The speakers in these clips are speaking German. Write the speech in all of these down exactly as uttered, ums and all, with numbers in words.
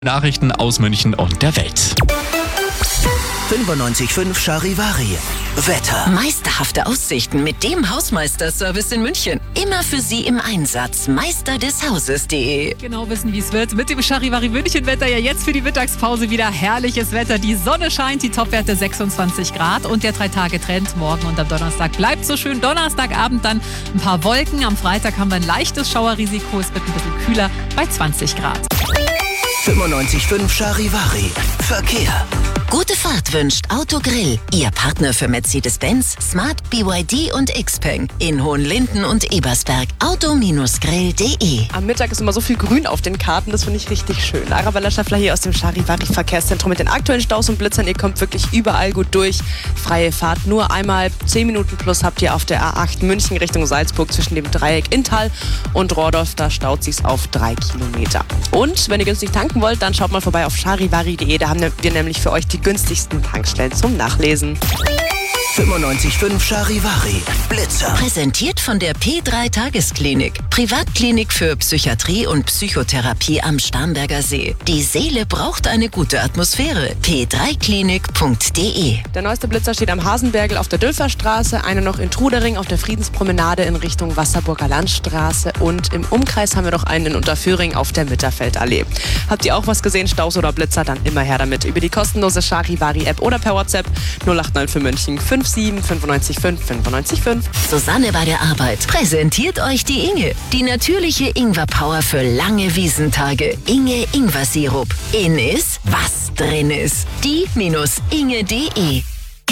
Nachrichten aus München und der Welt. fünfundneunzig Komma fünf Charivari. Wetter. Meisterhafte Aussichten mit dem Hausmeister-Service in München. Immer für Sie im Einsatz. Meister des Hauses punkt de. Genau wissen, wie es wird. Mit dem Charivari München-Wetter ja jetzt für die Mittagspause wieder herrliches Wetter. Die Sonne scheint, die Topwerte sechsundzwanzig Grad und der drei-Tage-Trend morgen und am Donnerstag bleibt so schön. Donnerstagabend dann ein paar Wolken. Am Freitag haben wir ein leichtes Schauerrisiko. Es wird ein bisschen kühler bei zwanzig Grad. fünfundneunzig Komma fünf Charivari. Verkehr. Gute Fahrt wünscht Autogrill. Ihr Partner für Mercedes-Benz, Smart, B Y D und Xpeng. In Hohenlinden und Ebersberg. auto Grill punkt de. Am Mittag ist immer so viel Grün auf den Karten, das finde ich richtig schön. Arabella Schaffler hier aus dem Charivari Verkehrszentrum mit den aktuellen Staus und Blitzern. Ihr kommt wirklich überall gut durch. Freie Fahrt nur einmal zehn Minuten plus habt ihr auf der A acht München Richtung Salzburg zwischen dem Dreieck Inntal und Rohrdorf. Da staut sich's auf drei Kilometer. Und wenn ihr günstig tanken wollt, dann schaut mal vorbei auf charivari punkt de. Da haben wir nämlich für euch die günstigsten Tankstellen zum Nachlesen. fünfundneunzig Komma fünf Charivari. Blitzer. Präsentiert von der P drei Tagesklinik. Privatklinik für Psychiatrie und Psychotherapie am Starnberger See. Die Seele braucht eine gute Atmosphäre. p drei klinik punkt de. Der neueste Blitzer steht am Hasenbergl auf der Dülferstraße, einer noch in Trudering auf der Friedenspromenade in Richtung Wasserburger Landstraße und im Umkreis haben wir noch einen in Unterföhring auf der Mitterfeldallee. Habt ihr auch was gesehen, Staus oder Blitzer, dann immer her damit. Über die kostenlose Charivari-App oder per WhatsApp null acht neun für München fünf sieben fünfundneunzig fünf fünfundneunzig fünf. Susanne bei der Arbeit präsentiert euch die Inge. Die natürliche Ingwer-Power für lange Wiesentage. Inge Ingwer-Sirup. In ist, was drin ist. die Inge punkt de.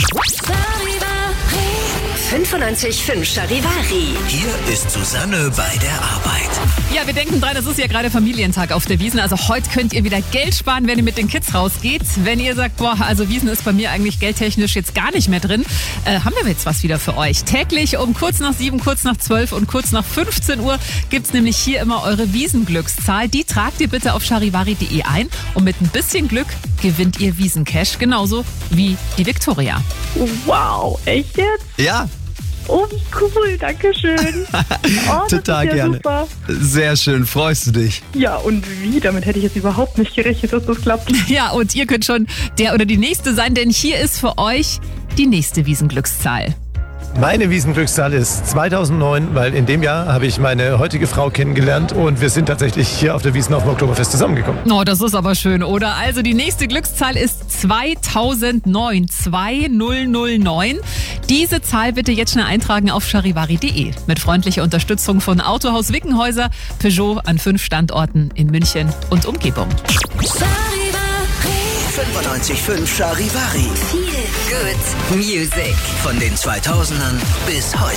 fünfundneunzig Komma fünf Charivari. Hier ist Susanne bei der Arbeit. Ja, wir denken dran, es ist ja gerade Familientag auf der Wiesn. Also heute könnt ihr wieder Geld sparen, wenn ihr mit den Kids rausgeht. Wenn ihr sagt, boah, also Wiesn ist bei mir eigentlich geldtechnisch jetzt gar nicht mehr drin, äh, haben wir jetzt was wieder für euch. Täglich um kurz nach sieben, kurz nach zwölf und kurz nach fünfzehn Uhr gibt's nämlich hier immer eure Wiesenglückszahl. Die tragt ihr bitte auf charivari punkt de ein und mit ein bisschen Glück gewinnt ihr Wiesencash. Genauso wie die Viktoria. Wow, echt jetzt? Ja. Oh, wie cool, danke schön. Oh, Total das ist ja gerne. Super. Sehr schön, freust du dich? Ja, und wie? Damit hätte ich jetzt überhaupt nicht gerechnet, dass das klappt. Ja, und ihr könnt schon der oder die Nächste sein, denn hier ist für euch die nächste Wiesenglückszahl. Meine Wiesenglückszahl ist zweitausendneun, weil in dem Jahr habe ich meine heutige Frau kennengelernt und wir sind tatsächlich hier auf der Wiesn auf dem Oktoberfest zusammengekommen. Oh, das ist aber schön, oder? Also die nächste Glückszahl ist zweitausendneun, zweitausendneun. Diese Zahl bitte jetzt schnell eintragen auf charivari punkt de. Mit freundlicher Unterstützung von Autohaus Wickenhäuser, Peugeot an fünf Standorten in München und Umgebung. fünfundneunzig Komma fünf Charivari. Feel good music. Von den zweitausendern bis heute.